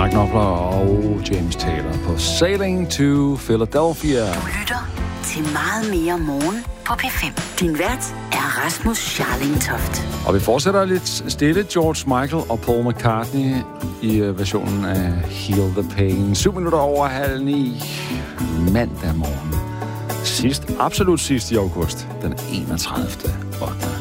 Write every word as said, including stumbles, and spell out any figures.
Mark Knopfler og James Taylor på Sailing to Philadelphia. Du lytter til meget mere morgen på P fem. Din vært er Rasmus Scharling Toft. Og vi fortsætter lidt stille. George Michael og Paul McCartney i versionen af Heal the Pain. Syv minutter over halv ni mandag morgen. Sidst, absolut sidst i august, den enogtredivte ottende